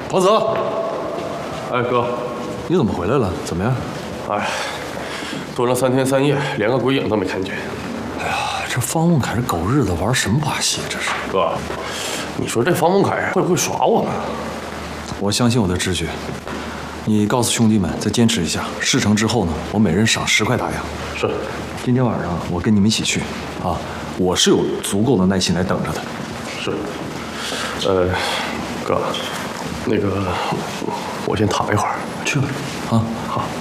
彭泽， 哎，哥， 你怎么回来了？怎么样？ 哎，躲了3天3夜，连个鬼影都没看见。 哎呀，这方孟凯这狗日的玩什么把戏？这是哥，你说这方孟凯会不会耍我们？ 我相信我的直觉。你告诉兄弟们再坚持一下，事成之后呢，我每人赏10块大洋。 是。 今天晚上我跟你们一起去，啊，我是有足够的耐心来等着的。 是。哥，那个，我先躺一会儿。 去吧，啊， 好。